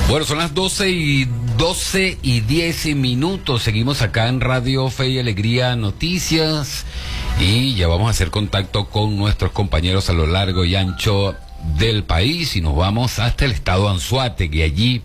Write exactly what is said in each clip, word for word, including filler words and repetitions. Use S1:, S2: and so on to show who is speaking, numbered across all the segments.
S1: Bueno, son las doce y doce y diez minutos. Seguimos acá en Radio Fe y Alegría Noticias y ya vamos a hacer contacto con nuestros compañeros a lo largo y ancho del país y nos vamos hasta el estado Anzoátegui. Allí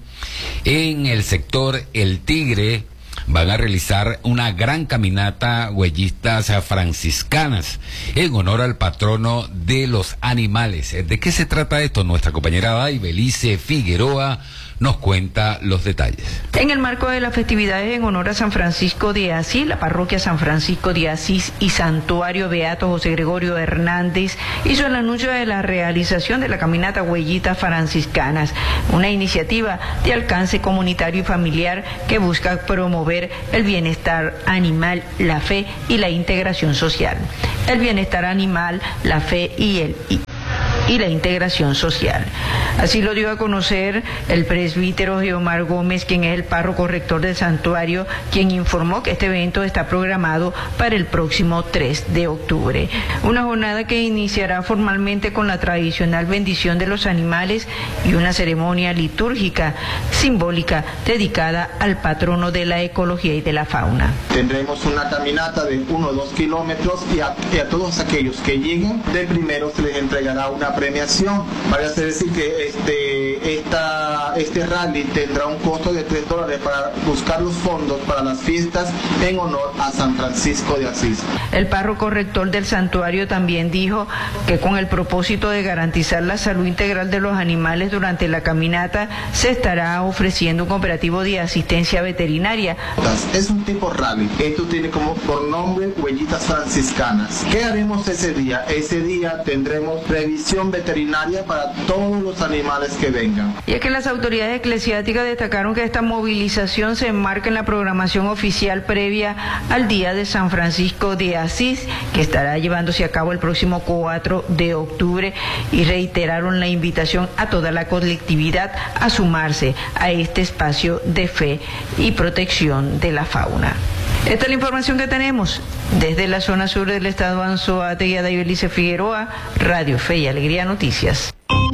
S1: en el sector El Tigre van a realizar una gran caminata huellistas franciscanas en honor al patrono de los animales. ¿De qué se trata esto? Nuestra compañera Daibelice Figueroa nos cuenta los detalles.
S2: En el marco de las festividades en honor a San Francisco de Asís, la parroquia San Francisco de Asís y Santuario Beato José Gregorio Hernández hizo el anuncio de la realización de la caminata Huellitas Franciscanas, una iniciativa de alcance comunitario y familiar que busca promover el bienestar animal, la fe y la integración social. El bienestar animal, la fe y el y y la integración social. Así lo dio a conocer el presbítero Geomar Gómez, quien es el párroco rector del santuario, quien informó que este evento está programado para el próximo tres de octubre. Una jornada que iniciará formalmente con la tradicional bendición de los animales y una ceremonia litúrgica simbólica dedicada al patrono de la ecología y de la fauna.
S3: Tendremos una caminata de uno o dos kilómetros y a, y a todos aquellos que lleguen de primero se les entregará una premiación. Vale a decir que este, esta, este rally tendrá un costo de tres dólares para buscar los fondos para las fiestas en honor a San Francisco de Asís.
S2: El párroco rector del santuario también dijo que con el propósito de garantizar la salud integral de los animales durante la caminata se estará ofreciendo un operativo de asistencia veterinaria.
S3: Es un tipo rally. Esto tiene como por nombre Huellitas Franciscanas. ¿Qué haremos ese día? Ese día tendremos revisión veterinaria para todos los animales que vengan.
S2: Y es que las autoridades eclesiásticas destacaron que esta movilización se enmarca en la programación oficial previa al Día de San Francisco de Asís, que estará llevándose a cabo el próximo cuatro de octubre, y reiteraron la invitación a toda la colectividad a sumarse a este espacio de fe y protección de la fauna. Esta es la información que tenemos desde la zona sur del estado Anzoátegui. A Daibelice Figueroa, Radio Fe y Alegría Noticias.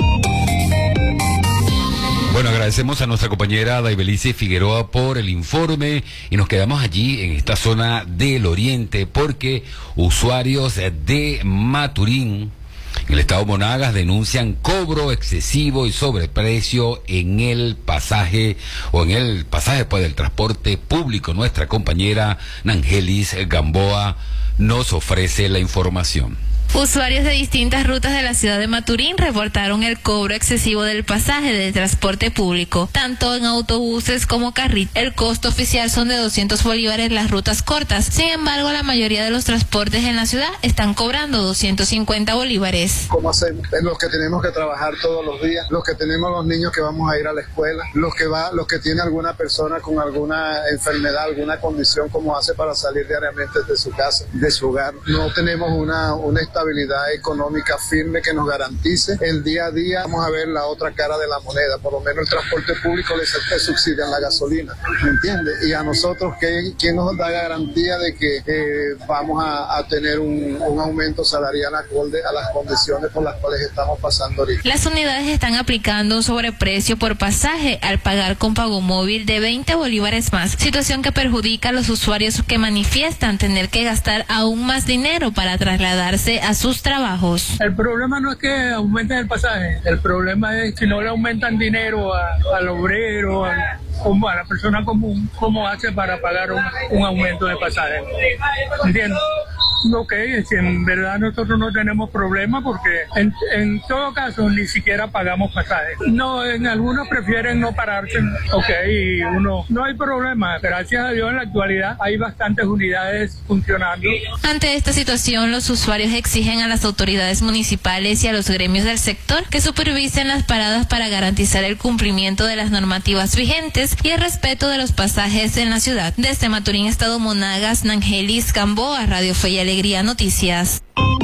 S1: Bueno, agradecemos a nuestra compañera Daibelice Figueroa por el informe y nos quedamos allí en esta zona del oriente porque usuarios de Maturín, en el estado Monagas, denuncian cobro excesivo y sobreprecio en el pasaje o en el pasaje pues, del transporte público. Nuestra compañera Nangelis Gamboa nos ofrece la información.
S4: Usuarios de distintas rutas de la ciudad de Maturín reportaron el cobro excesivo del pasaje del transporte público, tanto en autobuses como carritos. El costo oficial son de doscientos bolívares las rutas cortas. Sin embargo, la mayoría de los transportes en la ciudad están cobrando doscientos cincuenta bolívares.
S5: ¿Cómo hacemos? Los que tenemos que trabajar todos los días, los que tenemos los niños que vamos a ir a la escuela, los que va, los que tiene alguna persona con alguna enfermedad, alguna condición, ¿cómo hace para salir diariamente de su casa, de su hogar? No tenemos una, una estabilidad económica firme que nos garantice el día a día. Vamos a ver la otra cara de la moneda, por lo menos el transporte público le subsidia la gasolina, ¿me entiendes? Y a nosotros, ¿quién nos da garantía de que eh, vamos a, a tener un, un aumento salarial acorde a las condiciones por las cuales estamos pasando ahorita?
S4: Las unidades están aplicando un sobreprecio por pasaje al pagar con pago móvil de veinte bolívares más, situación que perjudica a los usuarios que manifiestan tener que gastar aún más dinero para trasladarse a sus trabajos.
S6: El problema no es que aumenten el pasaje, el problema es si no le aumentan dinero a, al obrero, a, a la persona común, ¿cómo hace para pagar un, un aumento de pasaje? ¿Entiendes? Ok, si en verdad nosotros no tenemos problema porque en, en todo caso ni siquiera pagamos pasaje. No, en algunos prefieren no pararse. Ok, y uno, no hay problema. Gracias a Dios en la actualidad hay bastantes unidades funcionando.
S4: Ante esta situación, los usuarios exigen a las autoridades municipales y a los gremios del sector que supervisen las paradas para garantizar el cumplimiento de las normativas vigentes y el respeto de los pasajes en la ciudad. Desde Maturín, estado Monagas, Nangelis Gamboa, Radio Fe y Alegría Noticias.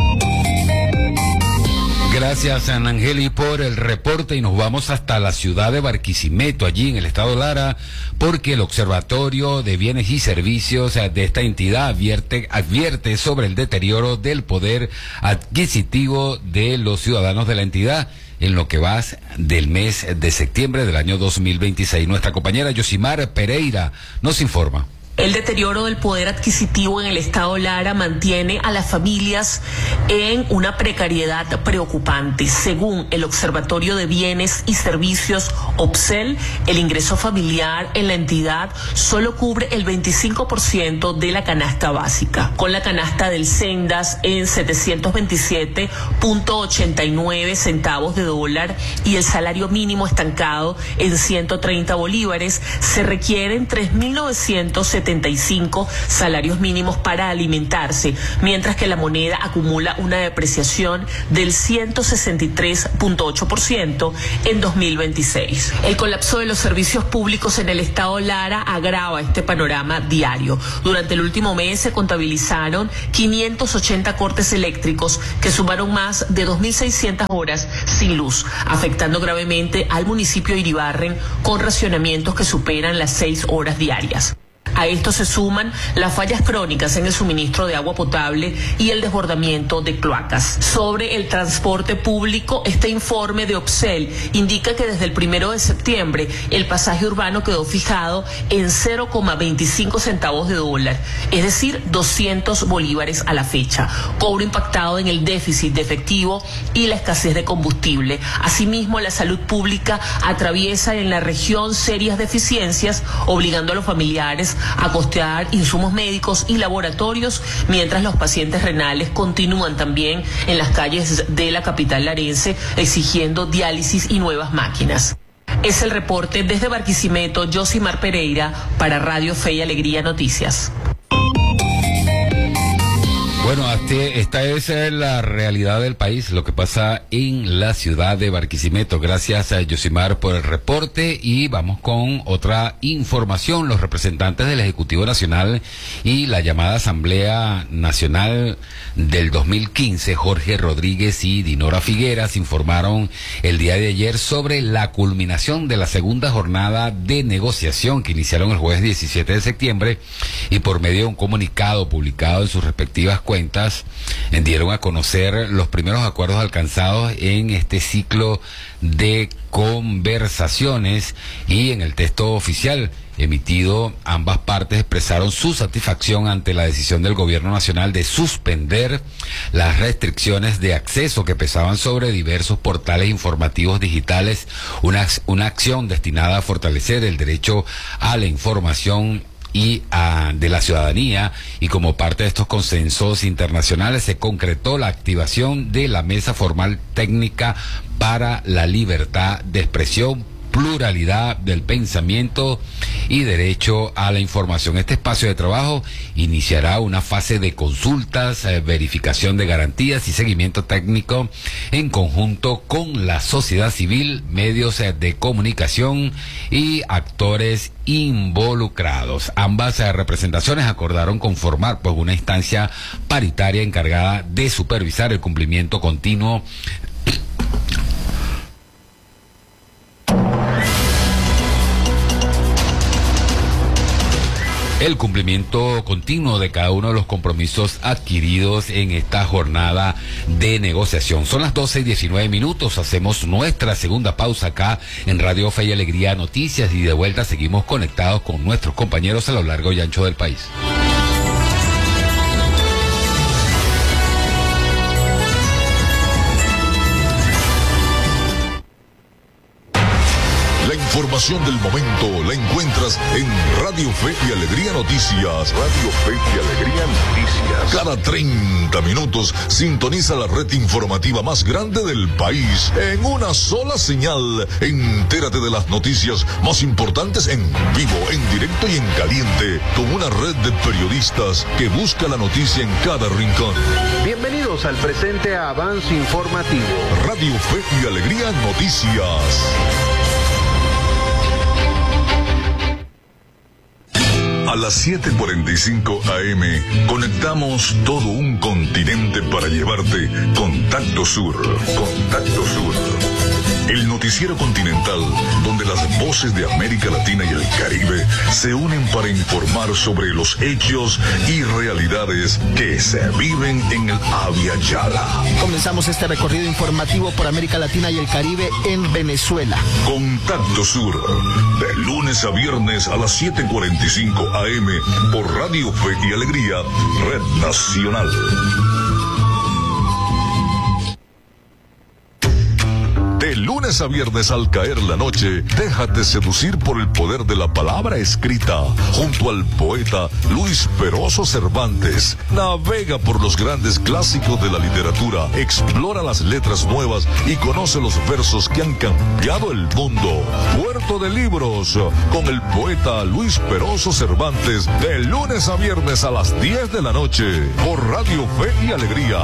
S1: Gracias, Ana Angeli, por el reporte y nos vamos hasta la ciudad de Barquisimeto, allí en el estado Lara, porque el Observatorio de Bienes y Servicios de esta entidad advierte, advierte sobre el deterioro del poder adquisitivo de los ciudadanos de la entidad. en lo que va del mes de septiembre del año dos mil veintiséis. Nuestra compañera Yosimar Pereira nos informa.
S7: El deterioro del poder adquisitivo en el estado Lara mantiene a las familias en una precariedad preocupante. Según el Observatorio de Bienes y Servicios OBSEL, el ingreso familiar en la entidad solo cubre el veinticinco por ciento de la canasta básica, con la canasta del Sendas en setecientos veintisiete punto ochenta y nueve centavos de dólar y el salario mínimo estancado en ciento treinta bolívares. Se requieren tres mil novecientos setenta y cinco salarios mínimos para alimentarse, mientras que la moneda acumula una depreciación del ciento sesenta y tres punto ocho por ciento en dos mil veintiséis. El colapso de los servicios públicos en el estado Lara agrava este panorama diario. Durante el último mes se contabilizaron quinientos ochenta cortes eléctricos que sumaron más de dos mil seiscientas horas sin luz, afectando gravemente al municipio de Iribarren con racionamientos que superan las seis horas diarias. A esto se suman las fallas crónicas en el suministro de agua potable y el desbordamiento de cloacas. Sobre el transporte público, este informe de OBSEL indica que desde el primero de septiembre el pasaje urbano quedó fijado en cero coma veinticinco centavos de dólar, es decir, doscientos bolívares a la fecha, cobro impactado en el déficit de efectivo y la escasez de combustible. Asimismo, la salud pública atraviesa en la región serias deficiencias, obligando a los familiares a costear insumos médicos y laboratorios, mientras los pacientes renales continúan también en las calles de la capital larense exigiendo diálisis y nuevas máquinas. Es el reporte desde Barquisimeto, Yosimar Pereira, para Radio Fe y Alegría Noticias.
S1: Bueno, este, esta es la realidad del país, lo que pasa en la ciudad de Barquisimeto. Gracias a Yosimar por el reporte y vamos con otra información. Los representantes del Ejecutivo Nacional y la llamada Asamblea Nacional del dos mil quince, Jorge Rodríguez y Dinora Figueras, informaron el día de ayer sobre la culminación de la segunda jornada de negociación que iniciaron el jueves diecisiete de septiembre y por medio de un comunicado publicado en sus respectivas cuentas dieron a conocer los primeros acuerdos alcanzados en este ciclo de conversaciones y en el texto oficial emitido ambas partes expresaron su satisfacción ante la decisión del gobierno nacional de suspender las restricciones de acceso que pesaban sobre diversos portales informativos digitales, una, una acción destinada a fortalecer el derecho a la información y a, de la ciudadanía, y como parte de estos consensos internacionales se concretó la activación de la Mesa Formal Técnica para la Libertad de Expresión, pluralidad del pensamiento y derecho a la información. Este espacio de trabajo iniciará una fase de consultas, eh, verificación de garantías y seguimiento técnico en conjunto con la sociedad civil, medios eh, de comunicación y actores involucrados. Ambas eh, representaciones acordaron conformar pues una instancia paritaria encargada de supervisar el cumplimiento continuo el cumplimiento continuo de cada uno de los compromisos adquiridos en esta jornada de negociación. Son las doce y diecinueve minutos, hacemos nuestra segunda pausa acá en Radio Fe y Alegría Noticias y de vuelta seguimos conectados con nuestros compañeros a lo largo y ancho del país.
S8: La información del momento la encuentras en Radio Fe y Alegría Noticias. Radio Fe y Alegría Noticias. Cada treinta minutos sintoniza la red informativa más grande del país en una sola señal. Entérate de las noticias más importantes en vivo, en directo y en caliente, con una red de periodistas que busca la noticia en cada rincón.
S9: Bienvenidos al presente avance informativo.
S8: Radio Fe y Alegría Noticias. A las siete cuarenta y cinco A M conectamos todo un continente para llevarte Contacto Sur. Contacto Sur. el noticiero continental donde las voces de América Latina y el Caribe se unen para informar sobre los hechos y realidades que se viven en el Abya Yala.
S10: Comenzamos este recorrido informativo por América Latina y el Caribe en Venezuela.
S8: Contacto Sur, de lunes a viernes a las siete cuarenta y cinco A M por Radio Fe y Alegría, Red Nacional. De lunes a viernes al caer la noche, déjate seducir por el poder de la palabra escrita, junto al poeta Luis Peroso Cervantes. Navega por los grandes clásicos de la literatura, explora las letras nuevas y conoce los versos que han cambiado el mundo. Puerto de Libros, con el poeta Luis Peroso Cervantes, de lunes a viernes a las diez de la noche, por Radio Fe y Alegría.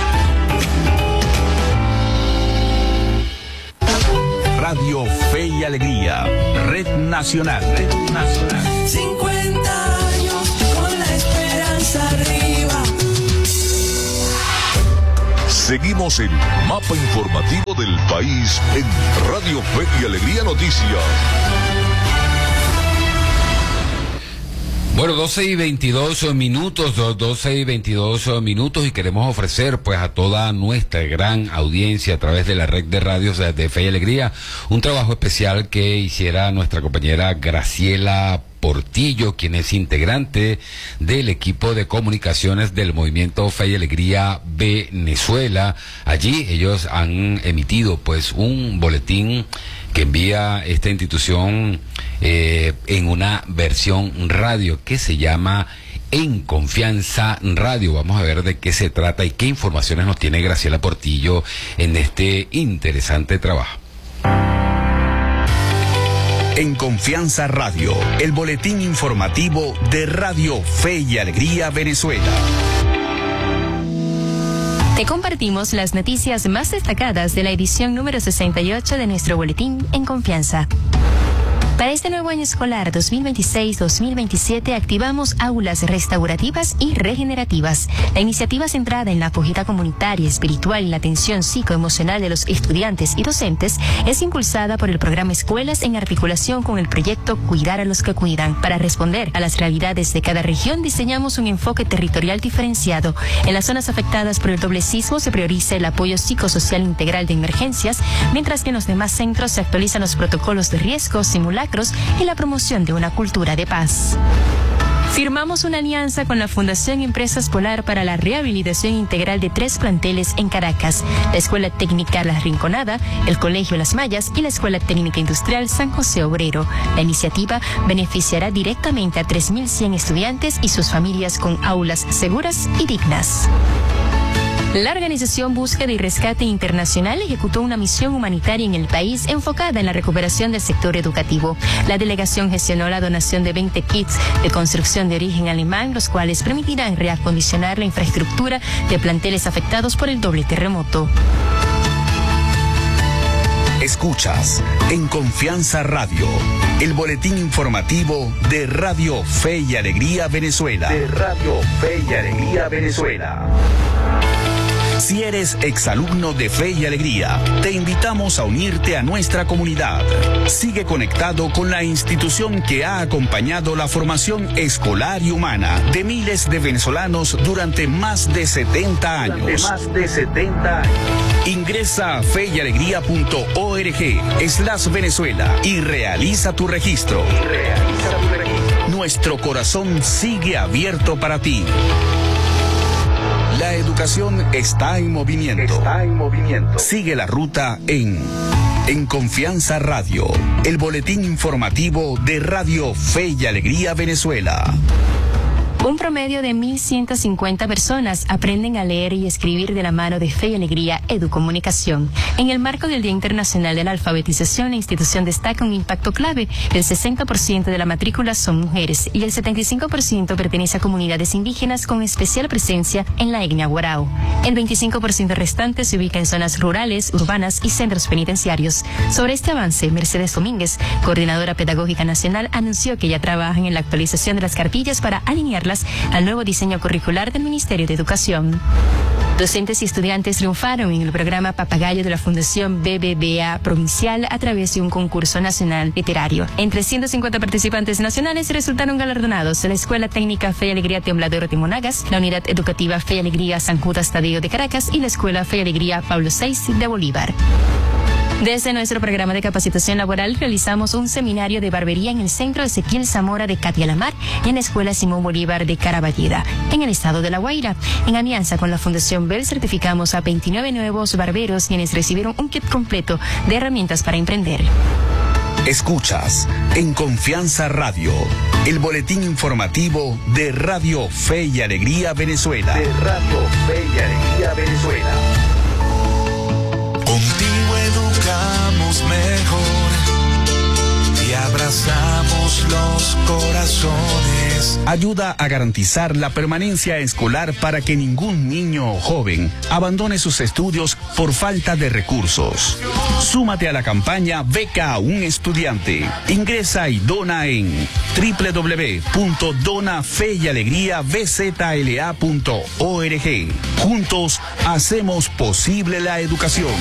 S11: Radio Fe y Alegría, Red Nacional. Red Nacional.
S12: cincuenta años con la esperanza arriba.
S8: Seguimos el mapa informativo del país en Radio Fe y Alegría Noticias.
S1: Bueno, doce y veintidós minutos, doce y veintidós minutos, y queremos ofrecer pues a toda nuestra gran audiencia a través de la red de radios de, de Fe y Alegría un trabajo especial que hiciera nuestra compañera Graciela Portillo, quien es integrante del equipo de comunicaciones del Movimiento Fe y Alegría Venezuela. Allí ellos han emitido pues un boletín que envía esta institución eh, en una versión radio que se llama En Confianza Radio. Vamos a ver de qué se trata y qué informaciones nos tiene Graciela Portillo en este interesante trabajo.
S11: En Confianza Radio, el boletín informativo de Radio Fe y Alegría Venezuela.
S13: Te compartimos las noticias más destacadas de la edición número sesenta y ocho de nuestro boletín En Confianza. Para este nuevo año escolar dos mil veintiséis dos mil veintisiete activamos aulas restaurativas y regenerativas. La iniciativa centrada en la acogida comunitaria, espiritual y la atención psicoemocional de los estudiantes y docentes es impulsada por el programa Escuelas en articulación con el proyecto Cuidar a los que Cuidan. Para responder a las realidades de cada región diseñamos un enfoque territorial diferenciado. En las zonas afectadas por el doble sismo se prioriza el apoyo psicosocial integral de emergencias, mientras que en los demás centros se actualizan los protocolos de riesgo, simulacros y la promoción de una cultura de paz. Firmamos una alianza con la Fundación Empresas Polar para la rehabilitación integral de tres planteles en Caracas: la Escuela Técnica La Rinconada, el Colegio Las Mallas y la Escuela Técnica Industrial San José Obrero. La iniciativa beneficiará directamente a tres mil cien estudiantes y sus familias con aulas seguras y dignas. La Organización Búsqueda y Rescate Internacional ejecutó una misión humanitaria en el país enfocada en la recuperación del sector educativo. La delegación gestionó la donación de veinte kits de construcción de origen alemán, los cuales permitirán reacondicionar la infraestructura de planteles afectados por el doble terremoto.
S11: Escuchas En Confianza Radio, el boletín informativo de Radio Fe y Alegría Venezuela. De Radio Fe y Alegría Venezuela. Si eres exalumno de Fe y Alegría, te invitamos a unirte a nuestra comunidad. Sigue conectado con la institución que ha acompañado la formación escolar y humana de miles de venezolanos durante más de setenta años. Durante más de setenta años. Ingresa a fe y alegría punto org slash Venezuela y realiza tu registro. Y realiza tu registro. Nuestro corazón sigue abierto para ti. La educación está en movimiento. Está en movimiento. Sigue la ruta en En Confianza Radio, el boletín informativo de Radio Fe y Alegría Venezuela.
S13: Un promedio de mil ciento cincuenta personas aprenden a leer y escribir de la mano de Fe y Alegría Educomunicación. En el marco del Día Internacional de la Alfabetización, la institución destaca un impacto clave. El sesenta por ciento de la matrícula son mujeres y el setenta y cinco por ciento pertenece a comunidades indígenas con especial presencia en la etnia Guarao. El veinticinco por ciento restante se ubica en zonas rurales, urbanas y centros penitenciarios. Sobre este avance, Mercedes Domínguez, coordinadora pedagógica nacional, anunció que ya trabajan en la actualización de las cartillas para alinearlas al nuevo diseño curricular del Ministerio de Educación. Docentes y estudiantes triunfaron en el programa Papagayo de la Fundación B B V A Provincial a través de un concurso nacional literario. Entre ciento cincuenta participantes nacionales resultaron galardonados la Escuela Técnica Fe y Alegría Tembladero de Monagas, la Unidad Educativa Fe y Alegría San Judas Tadeo de Caracas y la Escuela Fe y Alegría Pablo sexto de Bolívar. Desde nuestro programa de capacitación laboral realizamos un seminario de barbería en el Centro Ezequiel Zamora de Catialamar y en la Escuela Simón Bolívar de Caraballeda, en el estado de La Guaira. En alianza con la Fundación Bell certificamos a veintinueve nuevos barberos quienes recibieron un kit completo de herramientas para emprender.
S11: Escuchas En Confianza Radio, el boletín informativo de Radio Fe y Alegría Venezuela. De Radio Fe y Alegría Venezuela.
S14: Contigo educamos mejor y abrazamos los corazones.
S11: Ayuda a garantizar la permanencia escolar para que ningún niño o joven abandone sus estudios por falta de recursos. Súmate a la campaña Beca a un estudiante. Ingresa y dona en doble u doble u doble u punto dona fe y alegría b z l a punto org. Juntos hacemos posible la educación.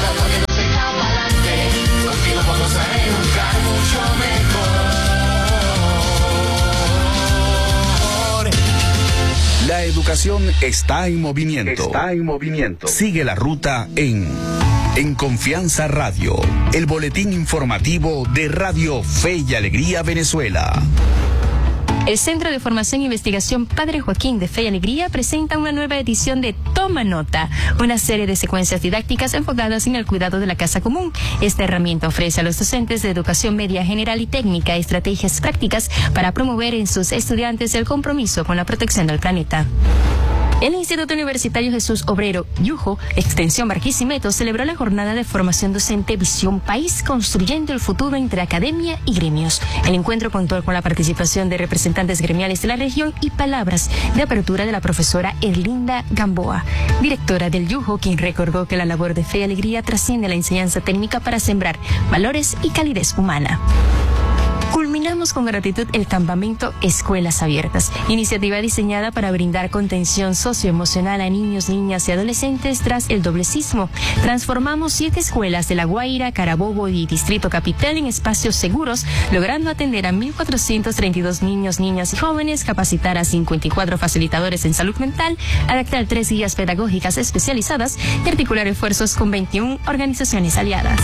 S11: La educación está en movimiento.
S14: Está en movimiento.
S11: Sigue la ruta en En Confianza Radio, el boletín informativo de Radio Fe y Alegría Venezuela.
S13: El Centro de Formación e Investigación Padre Joaquín de Fe y Alegría presenta una nueva edición de Toma Nota, una serie de secuencias didácticas enfocadas en el cuidado de la casa común. Esta herramienta ofrece a los docentes de educación media general y técnica estrategias prácticas para promover en sus estudiantes el compromiso con la protección del planeta. El Instituto Universitario Jesús Obrero, Yujo, Extensión Barquisimeto, celebró la jornada de formación docente Visión País, construyendo el futuro entre academia y gremios. El encuentro contó con la participación de representantes gremiales de la región y palabras de apertura de la profesora Erlinda Gamboa, directora del Yujo, quien recordó que la labor de Fe y Alegría trasciende la enseñanza técnica para sembrar valores y calidez humana. Culminamos con gratitud el campamento Escuelas Abiertas, iniciativa diseñada para brindar contención socioemocional a niños, niñas y adolescentes tras el doble sismo. Transformamos siete escuelas de La Guaira, Carabobo y Distrito Capital en espacios seguros, logrando atender a mil cuatrocientos treinta y dos niños, niñas y jóvenes, capacitar a cincuenta y cuatro facilitadores en salud mental, adaptar tres guías pedagógicas especializadas y articular esfuerzos con veintiuna organizaciones aliadas.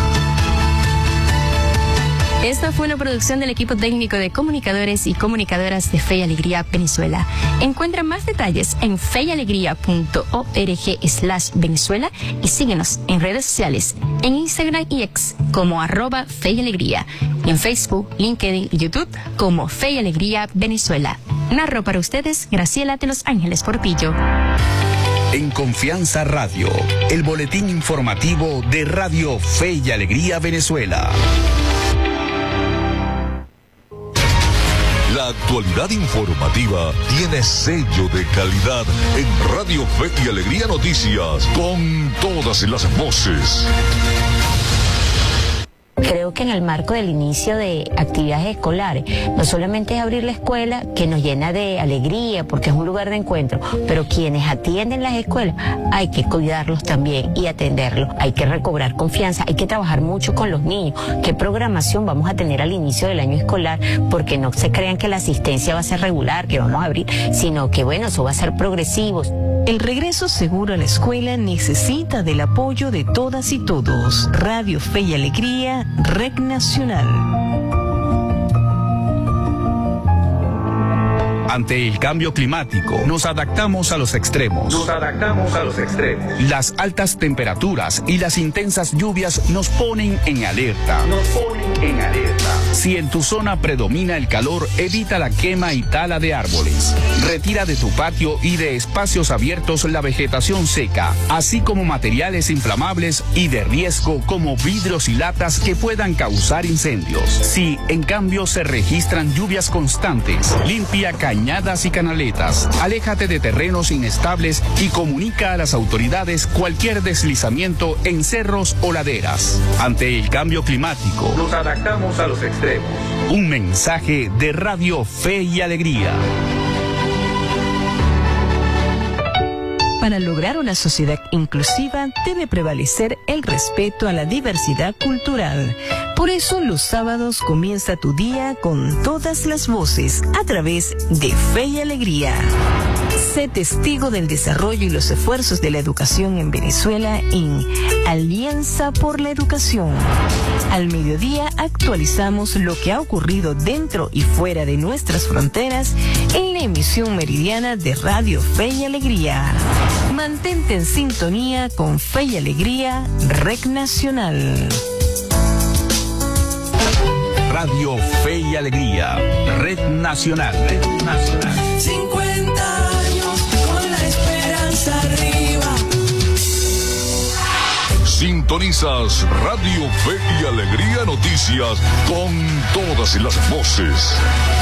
S13: Esta fue una producción del equipo técnico de comunicadores y comunicadoras de Fe y Alegría Venezuela. Encuentra más detalles en fe y alegría punto org slash Venezuela y síguenos en redes sociales, en Instagram y X como arroba Fe y Alegría, y en Facebook, LinkedIn y YouTube como Fe y Alegría Venezuela. Narro para ustedes Graciela de Los Ángeles Portillo.
S11: En Confianza Radio, el boletín informativo de Radio Fe y Alegría Venezuela.
S8: La actualidad informativa tiene sello de calidad en Radio Fe y Alegría Noticias, con todas las voces.
S15: Creo que en el marco del inicio de actividades escolares, no solamente es abrir la escuela, que nos llena de alegría porque es un lugar de encuentro, pero quienes atienden las escuelas hay que cuidarlos también y atenderlos. Hay que recobrar confianza, hay que trabajar mucho con los niños. ¿Qué programación vamos a tener al inicio del año escolar? Porque no se crean que la asistencia va a ser regular, que vamos a abrir, sino que bueno, eso va a ser progresivo.
S16: El regreso seguro a la escuela necesita del apoyo de todas y todos. Radio Fe y Alegría, Red Nacional.
S11: Ante el cambio climático, nos adaptamos a los extremos.
S14: Nos adaptamos a los extremos.
S11: Las altas temperaturas y las intensas lluvias nos ponen en alerta.
S14: Nos ponen en alerta.
S11: Si en tu zona predomina el calor, evita la quema y tala de árboles. Retira de tu patio y de espacios abiertos la vegetación seca, así como materiales inflamables y de riesgo como vidrios y latas que puedan causar incendios. Si, en cambio, se registran lluvias constantes, limpia cañadas y canaletas, aléjate de terrenos inestables y comunica a las autoridades cualquier deslizamiento en cerros o laderas. Ante el cambio climático,
S14: nos adaptamos a los extremos.
S11: Un mensaje de Radio Fe y Alegría.
S16: Para lograr una sociedad inclusiva debe prevalecer el respeto a la diversidad cultural. Por eso los sábados comienza tu día con todas las voces a través de Fe y Alegría. Sé testigo del desarrollo y los esfuerzos de la educación en Venezuela en Alianza por la Educación. Al mediodía actualizamos lo que ha ocurrido dentro y fuera de nuestras fronteras en la emisión meridiana de Radio Fe y Alegría. Mantente en sintonía con Fe y Alegría, Red Nacional.
S11: Radio Fe y Alegría, Red Nacional. Red Nacional.
S12: cincuenta años con la esperanza arriba.
S8: Sintonizas Radio Fe y Alegría Noticias con todas las voces.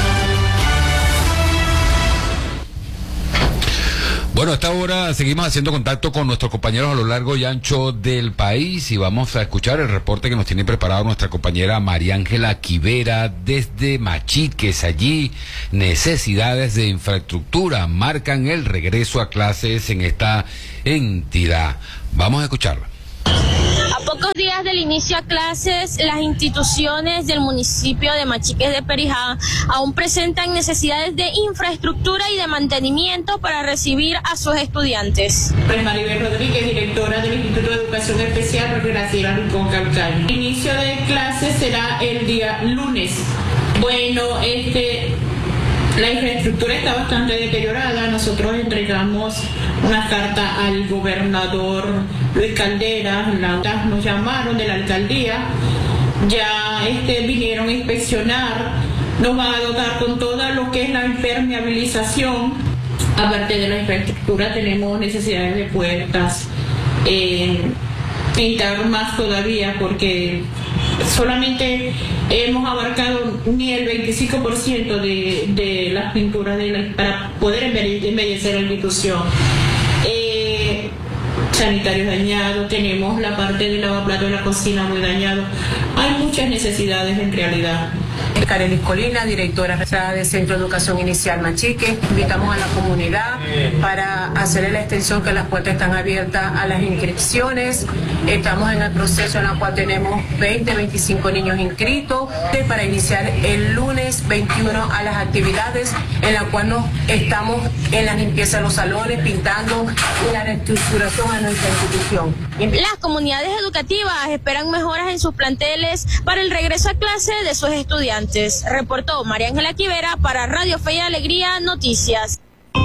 S1: Bueno, a esta hora seguimos haciendo contacto con nuestros compañeros a lo largo y ancho del país y vamos a escuchar el reporte que nos tiene preparado nuestra compañera María Ángela Quivera desde Machiques. Allí, necesidades de infraestructura marcan el regreso a clases en esta entidad. Vamos a escucharla.
S17: A pocos días del inicio a clases, las instituciones del municipio de Machiques de Perijá aún presentan necesidades de infraestructura y de mantenimiento para recibir a sus estudiantes.
S18: Pues Maribel Rodríguez, directora del Instituto de Educación Especial Graciela Rincón Calcaño. El inicio de clases será el día lunes. Bueno, este... la infraestructura está bastante deteriorada. Nosotros entregamos una carta al gobernador Luis Caldera, la, nos llamaron de la alcaldía, ya este, vinieron a inspeccionar, nos van a dotar con todo lo que es la impermeabilización. Aparte de la infraestructura tenemos necesidades de puertas, eh, pintar más todavía porque solamente hemos abarcado ni el veinticinco por ciento de, de las pinturas de la, para poder embellecer la institución. Eh, sanitarios dañados, tenemos la parte del lavaplatos de la cocina muy dañado. Hay muchas necesidades en realidad.
S19: Carelis Colina, directora de Centro de Educación Inicial Machique. Invitamos a la comunidad para hacerle la extensión que las puertas están abiertas a las inscripciones. Estamos en el proceso en el cual tenemos veinte, veinticinco niños inscritos para iniciar el lunes veintiuno a las actividades en la cual nos estamos en la limpieza de los salones, pintando y la reestructuración a nuestra institución.
S17: Las comunidades educativas esperan mejoras en sus planteles para el regreso a clase de sus estudiantes. Reportó María Ángela Quivera para Radio Fe y Alegría Noticias.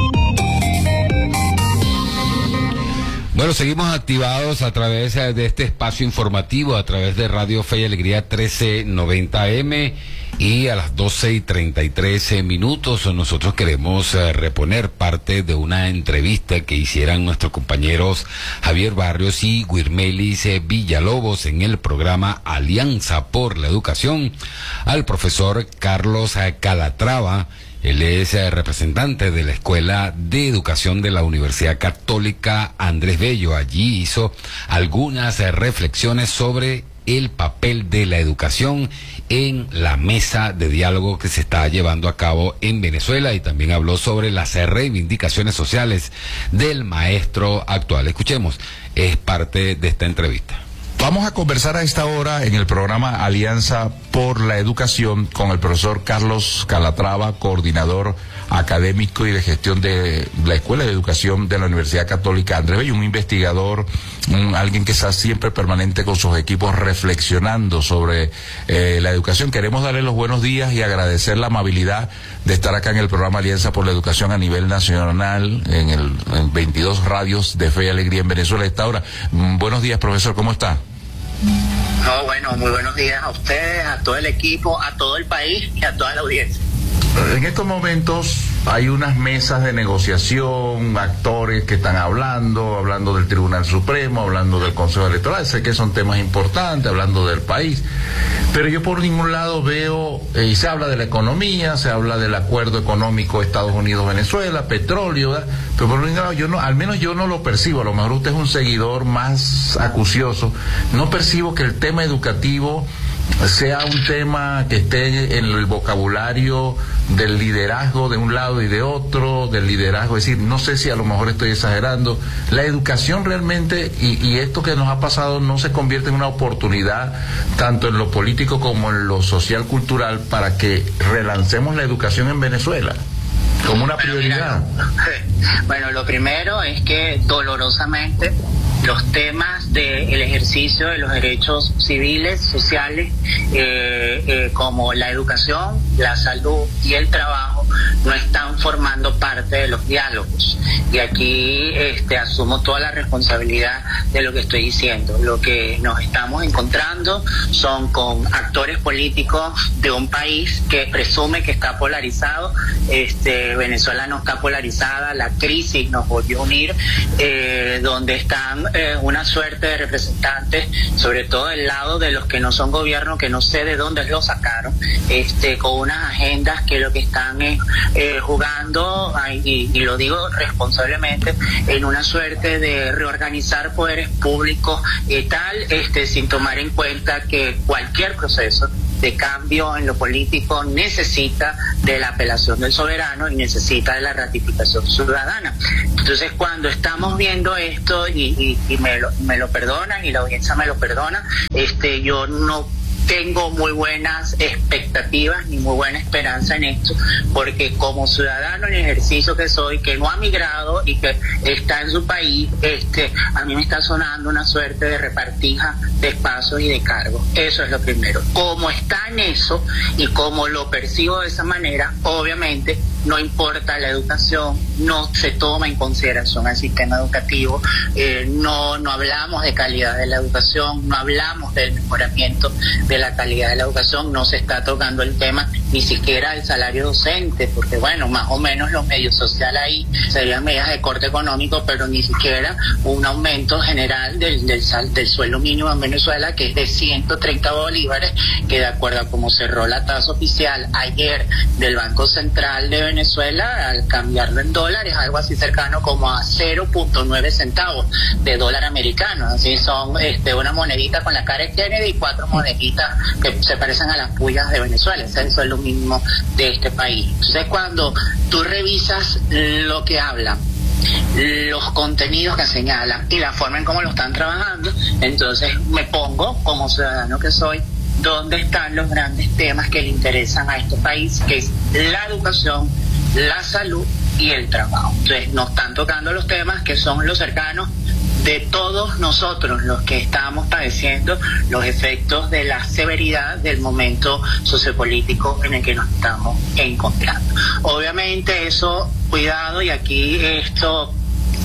S1: Bueno, seguimos activados a través de este espacio informativo, a través de Radio Fe y Alegría trece noventa M y a las doce y treinta y tres minutos nosotros queremos eh, reponer parte de una entrevista que hicieran nuestros compañeros Javier Barrios y Guirmelis eh, Villalobos en el programa Alianza por la Educación al profesor Carlos eh, Calatrava. Él es eh, representante de la Escuela de Educación de la Universidad Católica Andrés Bello. Allí hizo algunas eh, reflexiones sobre el papel de la educación en la mesa de diálogo que se está llevando a cabo en Venezuela y también habló sobre las reivindicaciones sociales del maestro actual. Escuchemos, es parte de esta entrevista.
S20: Vamos a conversar a esta hora en el programa Alianza por la Educación con el profesor Carlos Calatrava, coordinador académico y de gestión de la Escuela de Educación de la Universidad Católica Andrés Bello, un investigador, un, alguien que está siempre permanente con sus equipos reflexionando sobre eh, la educación. Queremos darle los buenos días y agradecer la amabilidad de estar acá en el programa Alianza por la Educación a nivel nacional, en el en veintidós radios de Fe y Alegría en Venezuela a esta hora. Mm, buenos días, profesor, ¿cómo está?
S21: No, bueno, muy buenos días a ustedes, a todo el equipo, a todo el país y a toda la audiencia.
S20: En estos momentos hay unas mesas de negociación, actores que están hablando, hablando del Tribunal Supremo, hablando del Consejo Electoral, sé que son temas importantes, hablando del país, pero yo por ningún lado veo, eh, y se habla de la economía, se habla del acuerdo económico Estados Unidos-Venezuela, petróleo, ¿verdad? Pero por ningún lado, yo no, al menos yo no lo percibo, a lo mejor usted es un seguidor más acucioso, no percibo que el tema educativo sea un tema que esté en el vocabulario del liderazgo de un lado y de otro, del liderazgo, es decir, no sé si a lo mejor estoy exagerando, la educación realmente, y, y esto que nos ha pasado no se convierte en una oportunidad, tanto en lo político como en lo social cultural, para que relancemos la educación en Venezuela como una prioridad.
S21: Bueno, mira, bueno, lo primero es que dolorosamente los temas del ejercicio de los derechos civiles, sociales, eh, eh, como la educación, la salud y el trabajo, no están formando parte de los diálogos. Y aquí este, asumo toda la responsabilidad de lo que estoy diciendo. Lo que nos estamos encontrando son con actores políticos de un país que presume que está polarizado. Este, Venezuela no está polarizada, la crisis nos volvió a unir, eh, donde están eh, una suerte de representantes, sobre todo del lado de los que no son gobierno, que no sé de dónde lo sacaron, este, con unas agendas que lo que están es eh, jugando, y, y lo digo responsablemente, en una suerte de reorganizar poderes públicos y tal, este, sin tomar en cuenta que cualquier proceso de cambio en lo político necesita de la apelación del soberano y necesita de la ratificación ciudadana. Entonces, cuando estamos viendo esto, y, y, y me, lo, me lo perdonan, y la audiencia me lo perdona, este, yo no tengo muy buenas expectativas ni muy buena esperanza en esto, porque como ciudadano en ejercicio que soy, que no ha migrado y que está en su país, este, a mí me está sonando una suerte de repartija de espacios y de cargos. Eso es lo primero. Como está en eso y como lo percibo de esa manera, obviamente no importa la educación, no se toma en consideración el sistema educativo, eh, no, no hablamos de calidad de la educación, no hablamos del mejoramiento de la calidad de la educación, no se está tocando el tema ni siquiera el salario docente, porque bueno, más o menos los medios sociales ahí serían medidas de corte económico, pero ni siquiera un aumento general del, del, sal, del sueldo mínimo en Venezuela, que es de ciento treinta bolívares, que de acuerdo a cómo cerró la tasa oficial ayer del Banco Central de Venezuela, al cambiarlo en dólares, algo así cercano como a cero punto nueve centavos de dólar americano. Así son este, una monedita con la cara de Kennedy y cuatro moneditas que se parecen a las pullas de Venezuela. Ese es el sueldo mínimo de este país. Entonces, cuando tú revisas lo que hablan, los contenidos que señalan y la forma en cómo lo están trabajando, entonces me pongo, como ciudadano que soy, dónde están los grandes temas que le interesan a este país, que es la educación, la salud y el trabajo. Entonces nos están tocando los temas que son los cercanos de todos nosotros, los que estamos padeciendo los efectos de la severidad del momento sociopolítico en el que nos estamos encontrando. Obviamente eso, cuidado, y aquí esto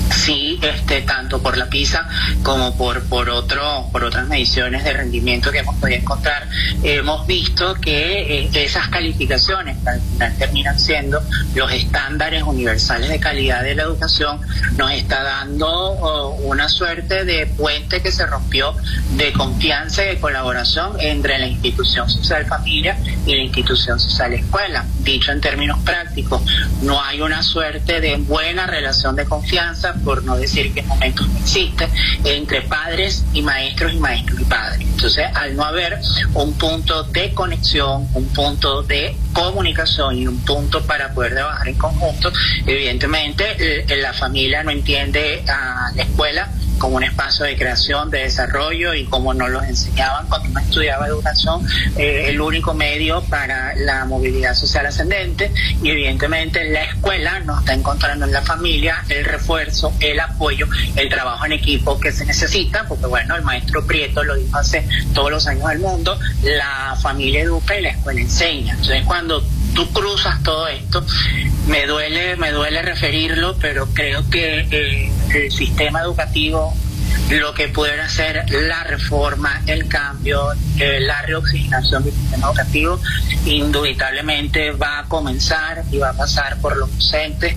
S21: sí, este, tanto por la PISA como por por otro por otras mediciones de rendimiento que hemos podido encontrar, hemos visto que eh, esas calificaciones que al final terminan siendo los estándares universales de calidad de la educación, nos está dando oh, una suerte de puente que se rompió de confianza y de colaboración entre la institución social familia y la institución social escuela. Dicho en términos prácticos, no hay una suerte de buena relación de confianza, por no decir que en momentos no existe, entre padres y maestros y maestros y padres. Entonces, al no haber un punto de conexión, un punto de comunicación y un punto para poder trabajar en conjunto, evidentemente la familia no entiende a la escuela como un espacio de creación, de desarrollo, y como nos los enseñaban cuando uno estudiaba educación, eh, el único medio para la movilidad social ascendente, y evidentemente la escuela no está encontrando en la familia el refuerzo, el apoyo, el trabajo en equipo que se necesita, porque bueno, el maestro Prieto lo dijo hace todos los años del mundo, la familia educa y la escuela enseña. Entonces, cuando tú cruzas todo esto, me duele, me duele referirlo, pero creo que eh, el sistema educativo, lo que pudiera hacer la reforma, el cambio, eh, la reoxigenación del sistema educativo, indubitablemente va a comenzar y va a pasar por los docentes,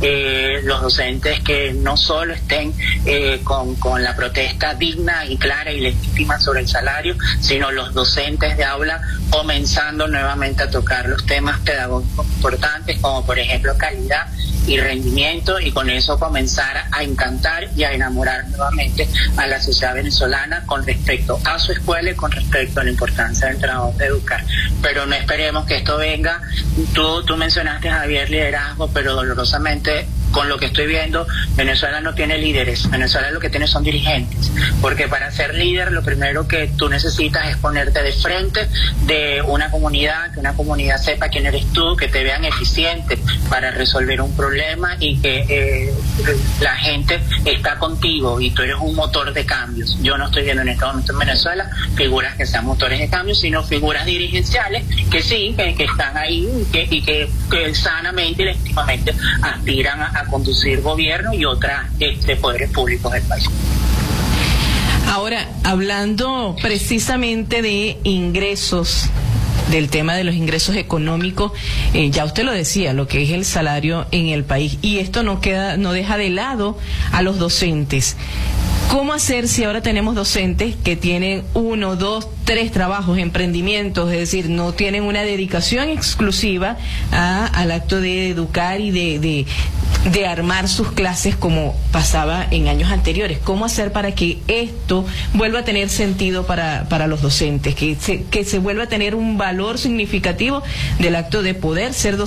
S21: eh, los docentes que no solo estén eh, con, con la protesta digna y clara y legítima sobre el salario, sino los docentes de aula comenzando nuevamente a tocar los temas pedagógicos importantes, como por ejemplo calidad y rendimiento, y con eso comenzar a encantar y a enamorar nuevamente a la sociedad venezolana con respecto a su escuela y con respecto a la importancia del trabajo de educar. Pero no esperemos que esto venga, tú, tú mencionaste, Javier, liderazgo, pero dolorosamente con lo que estoy viendo, Venezuela no tiene líderes, Venezuela lo que tiene son dirigentes, porque para ser líder lo primero que tú necesitas es ponerte de frente de una comunidad, que una comunidad sepa quién eres tú, que te vean eficiente para resolver un problema y que eh, la gente está contigo y tú eres un motor de cambios. Yo no estoy viendo en este momento en Venezuela figuras que sean motores de cambios, sino figuras dirigenciales que sí, que, que están ahí y que, y que, que sanamente y legítimamente aspiran a a conducir gobierno y otras este, poderes públicos del país.
S3: Ahora, hablando precisamente de ingresos, del tema de los ingresos económicos, eh, ya usted lo decía, lo que es el salario en el país, y esto no queda, no deja de lado a los docentes. ¿Cómo hacer si ahora tenemos docentes que tienen uno, dos, tres trabajos, emprendimientos, es decir, no tienen una dedicación exclusiva a, al acto de educar y de, de, de armar sus clases como pasaba en años anteriores? ¿Cómo hacer para que esto vuelva a tener sentido para, para los docentes, que se, que se vuelva a tener un valor significativo del acto de poder ser docente